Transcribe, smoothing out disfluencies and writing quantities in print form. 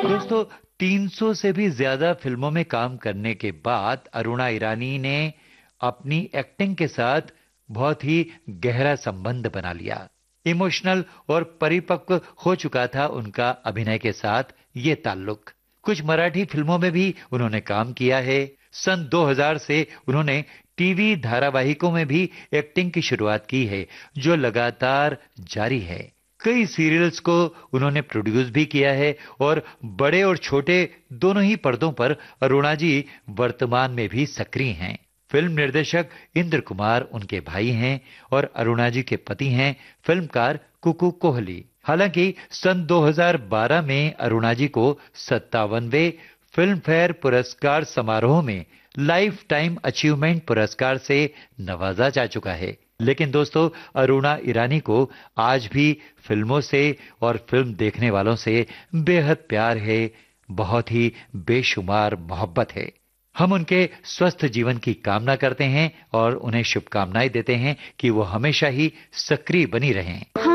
दोस्तों, 300 से भी ज्यादा फिल्मों में काम करने के बाद अरुणा ईरानी ने अपनी एक्टिंग के साथ बहुत ही गहरा संबंध बना लिया। इमोशनल और परिपक्व हो चुका था उनका अभिनय के साथ ये ताल्लुक। कुछ मराठी फिल्मों में भी उन्होंने काम किया है। सन 2000 से उन्होंने टीवी धारावाहिकों में भी एक्टिंग की शुरुआत की है, जो लगातार जारी है। कई सीरियल्स को उन्होंने प्रोड्यूस भी किया है और बड़े और छोटे दोनों ही पर्दों पर अरुणा जी वर्तमान में भी सक्रिय हैं। फिल्म निर्देशक इंद्र कुमार उनके भाई हैं और अरुणा जी के पति हैं फिल्मकार कुकू कोहली। हालांकि सन 2012 में अरुणा जी को 57वें फिल्म फेयर पुरस्कार समारोह में लाइफ टाइम अचीवमेंट पुरस्कार से नवाजा जा चुका है। लेकिन दोस्तों, अरुणा ईरानी को आज भी फिल्मों से और फिल्म देखने वालों से बेहद प्यार है, बहुत ही बेशुमार मोहब्बत है। हम उनके स्वस्थ जीवन की कामना करते हैं और उन्हें शुभकामनाएं देते हैं कि वो हमेशा ही सक्रिय बनी रहें।